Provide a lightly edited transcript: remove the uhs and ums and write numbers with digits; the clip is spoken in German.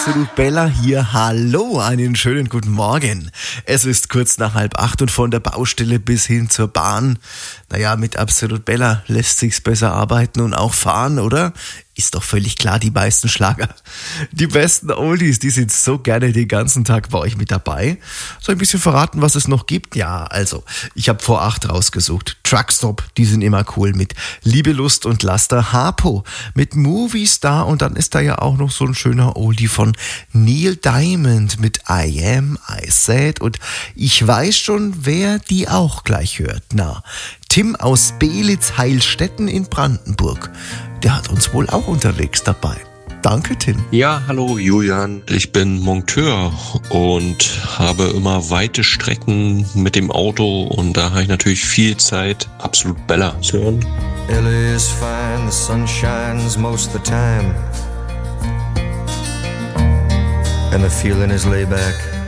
Absolut Bella hier. Hallo, einen schönen guten Morgen. Es ist kurz nach 7:30 und von der Baustelle bis hin zur Bahn. Naja, mit Absolut Bella lässt sich's besser arbeiten und auch fahren, oder? Ist doch völlig klar, die meisten Schlager. Die besten Oldies, die sind so gerne den ganzen Tag bei euch mit dabei. Soll ich ein bisschen verraten, was es noch gibt? Ja, also, ich habe vor 8 rausgesucht. Truckstop, die sind immer cool mit Liebe, Lust und Laster. Harpo mit Movie Star und dann ist da ja auch noch so ein schöner Oldie von Neil Diamond mit I Am, I Said und ich weiß schon, wer die auch gleich hört. Na, Tim aus Belitz-Heilstätten in Brandenburg. Der hat uns wohl auch unterwegs dabei. Danke, Tim. Ja, hallo Julian. Ich bin Monteur und habe immer weite Strecken mit dem Auto und da habe ich natürlich viel Zeit, Absolut Bella zu hören. LA is fine, the sun shines most of the time, and the feeling is laid back.